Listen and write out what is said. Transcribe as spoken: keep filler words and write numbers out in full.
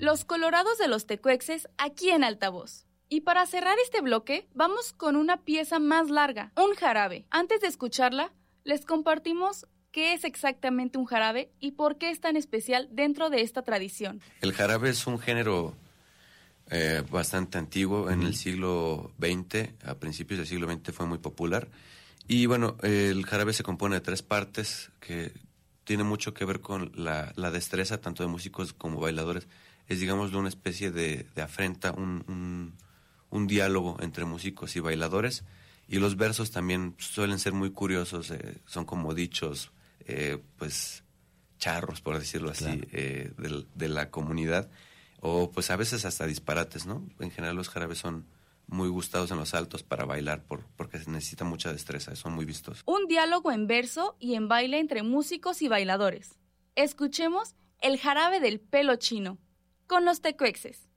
Los colorados de los tecuexes aquí en Altavoz. Y para cerrar este bloque, vamos con una pieza más larga, un jarabe. Antes de escucharla, les compartimos qué es exactamente un jarabe y por qué es tan especial dentro de esta tradición. El jarabe es un género eh, bastante antiguo. En el siglo veinte, a principios del siglo veinte fue muy popular. Y bueno, el jarabe se compone de tres partes que tiene mucho que ver con la, la destreza tanto de músicos como bailadores. Es, digamos, una especie de, de afrenta, un, un, un diálogo entre músicos y bailadores. Y los versos también suelen ser muy curiosos, eh, son como dichos, eh, pues, charros, por decirlo así, claro. eh, de, de la comunidad. O, pues, a veces hasta disparates, ¿no? En general los jarabes son muy gustados en los altos para bailar por, porque se necesita mucha destreza, son muy vistos. Un diálogo en verso y en baile entre músicos y bailadores. Escuchemos El jarabe del pelo chino, con los tecuexes.